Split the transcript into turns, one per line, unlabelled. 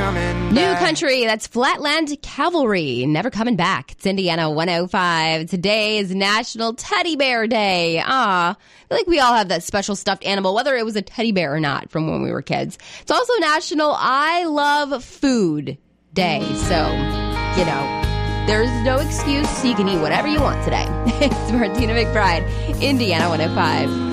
coming
New
back.
country, that's Flatland Cavalry, Never Coming Back. It's Indiana 105. Today is National Teddy Bear Day. I feel like we all have that special stuffed animal, whether it was a teddy bear or not, from when we were kids. It's also National I Love Food Day, so, there's no excuse, so you can eat whatever you want today. It's Martina McBride, Indiana 105.